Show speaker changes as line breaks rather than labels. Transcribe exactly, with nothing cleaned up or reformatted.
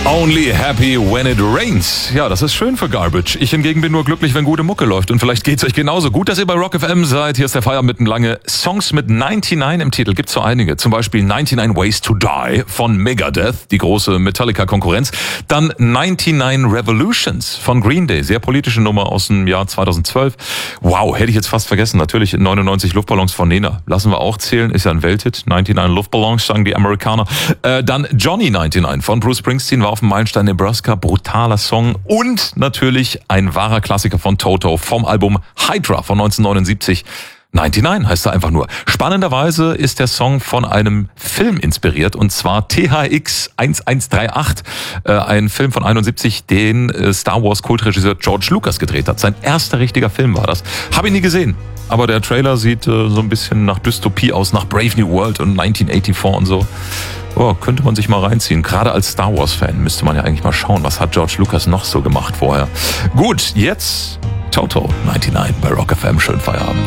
Only happy when it rains. Ja, das ist schön für Garbage. Ich hingegen bin nur glücklich, wenn gute Mucke läuft. Und vielleicht geht's euch genauso. Gut, dass ihr bei Rock F M seid. Hier ist der Feierabend mit lange Songs mit neunundneunzig im Titel. Gibt's so einige. Zum Beispiel neunundneunzig Ways to Die von Megadeth, die große Metallica-Konkurrenz. Dann neunundneunzig Revolutions von Green Day. Sehr politische Nummer aus dem Jahr zweitausendzwölf. Wow, hätte ich jetzt fast vergessen. Natürlich neunundneunzig Luftballons von Nena. Lassen wir auch zählen. Ist ja ein Welthit. neunundneunzig Luftballons, sagen die Amerikaner. Äh, dann Johnny neunundneunzig von Bruce Springsteen war auf dem Meilenstein Nebraska, brutaler Song und natürlich ein wahrer Klassiker von Toto vom Album Hydra von neunzehnhundertneunundsiebzig. neunundneunzig heißt er einfach nur. Spannenderweise ist der Song von einem Film inspiriert und zwar T H X elf dreiundachtzig, äh, ein Film von einundsiebzig, den äh, Star Wars Kultregisseur George Lucas gedreht hat. Sein erster richtiger Film war das. Habe ihn nie gesehen. Aber der Trailer sieht äh, so ein bisschen nach Dystopie aus, nach Brave New World und neunzehnhundertvierundachtzig und so. Oh, könnte man sich mal reinziehen. Gerade als Star Wars-Fan müsste man ja eigentlich mal schauen, was hat George Lucas noch so gemacht vorher. Gut, jetzt Toto neunundneunzig bei Rock F M. Schönen Feierabend.